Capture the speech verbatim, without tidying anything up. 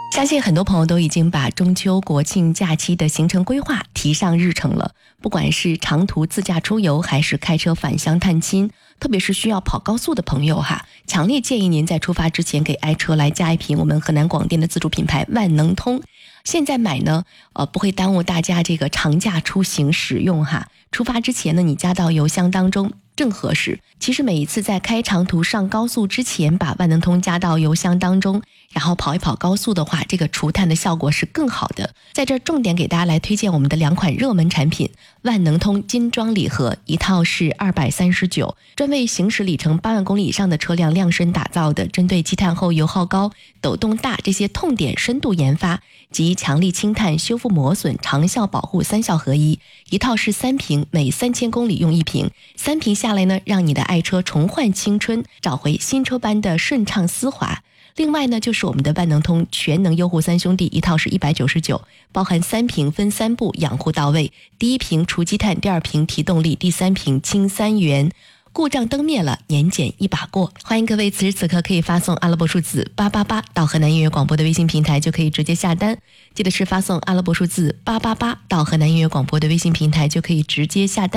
相信很多朋友都已经把中秋国庆假期的行程规划提上日程了，不管是长途自驾出游还是开车返乡探亲，特别是需要跑高速的朋友哈，强烈建议您在出发之前给爱车来加一瓶我们河南广电的自主品牌万能通。现在买呢，呃，不会耽误大家这个长假出行使用哈。出发之前呢，你加到油箱当中正合适。其实每一次在开长途上高速之前，把万能通加到油箱当中，然后跑一跑高速的话，这个除碳的效果是更好的。在这重点给大家来推荐我们的两款热门产品，万能通精装礼盒一套是二百三十九，专为行驶里程八万公里以上的车辆量身打造的，针对积碳后油耗高、抖动大这些痛点深度研发，集强力清碳、修复磨损、长效保护三效合一。一套是三瓶，每三千公里用一瓶，三瓶下来呢，让你的爱车重焕青春，找回新车般的顺畅丝滑。另外呢，就是我们的万能通全能优护三兄弟，一套是一百九十九，包含三瓶分三步养护到位，第一瓶除积碳，第二瓶提动力，第三瓶清三元。故障灯灭了，年检一把过。欢迎各位此时此刻可以发送阿拉伯数字八八八到河南音乐广播的微信平台，就可以直接下单。记得是发送阿拉伯数字八八八到河南音乐广播的微信平台，就可以直接下单。